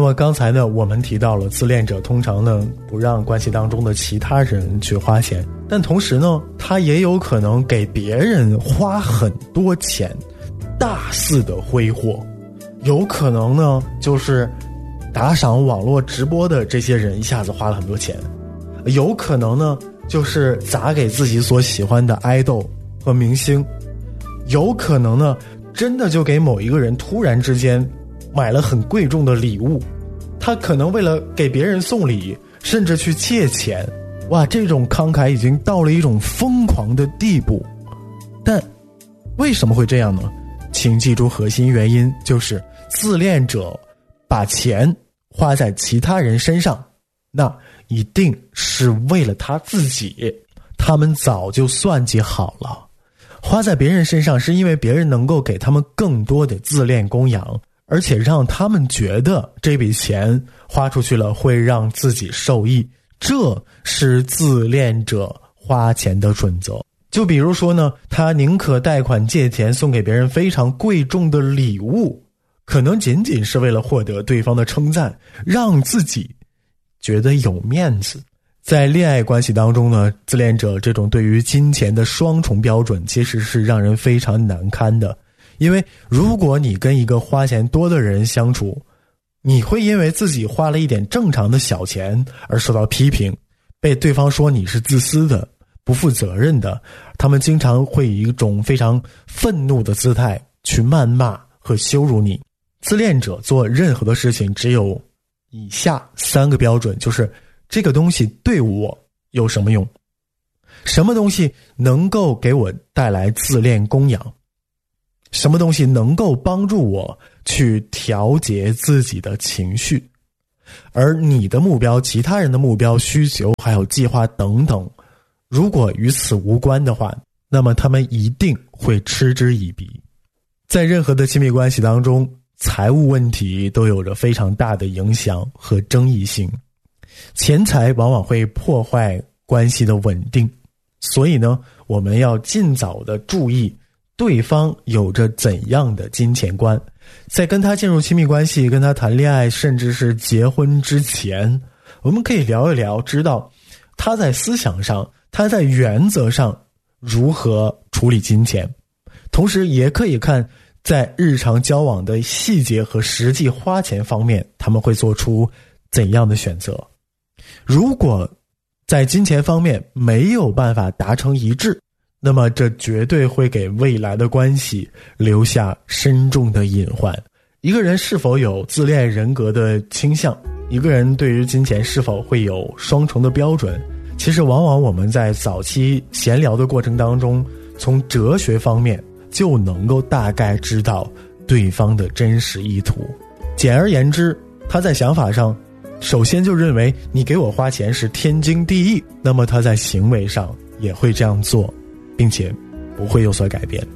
么刚才呢，我们提到了自恋者通常呢不让关系当中的其他人去花钱，但同时呢，他也有可能给别人花很多钱，大肆的挥霍。有可能呢，就是打赏网络直播的这些人一下子花了很多钱，有可能呢，就是砸给自己所喜欢的爱豆和明星，有可能呢，真的就给某一个人突然之间买了很贵重的礼物，他可能为了给别人送礼，甚至去借钱。哇，这种慷慨已经到了一种疯狂的地步。但为什么会这样呢？请记住核心原因，就是自恋者把钱花在其他人身上，那一定是为了他自己，他们早就算计好了。花在别人身上是因为别人能够给他们更多的自恋供养，而且让他们觉得这笔钱花出去了会让自己受益，这是自恋者花钱的准则。就比如说呢，他宁可贷款借钱送给别人非常贵重的礼物，可能仅仅是为了获得对方的称赞，让自己觉得有面子。在恋爱关系当中呢，自恋者这种对于金钱的双重标准其实是让人非常难堪的。因为如果你跟一个花钱多的人相处，你会因为自己花了一点正常的小钱而受到批评，被对方说你是自私的、不负责任的，他们经常会以一种非常愤怒的姿态去谩骂和羞辱你。自恋者做任何的事情只有以下3个标准，就是这个东西对我有什么用，什么东西能够给我带来自恋供养，什么东西能够帮助我去调节自己的情绪。而你的目标、其他人的目标、需求还有计划等等，如果与此无关的话，那么他们一定会嗤之以鼻。在任何的亲密关系当中，财务问题都有着非常大的影响和争议性，钱财往往会破坏关系的稳定，所以呢，我们要尽早的注意对方有着怎样的金钱观。在跟他进入亲密关系、跟他谈恋爱，甚至是结婚之前，我们可以聊一聊，知道他在思想上、他在原则上如何处理金钱，同时也可以看在日常交往的细节和实际花钱方面，他们会做出怎样的选择。如果在金钱方面没有办法达成一致，那么这绝对会给未来的关系留下深重的隐患。一个人是否有自恋人格的倾向，一个人对于金钱是否会有双重的标准，其实往往我们在早期闲聊的过程当中，从哲学方面就能够大概知道对方的真实意图。简而言之，他在想法上首先就认为你给我花钱是天经地义，那么他在行为上也会这样做，并且不会有所改变。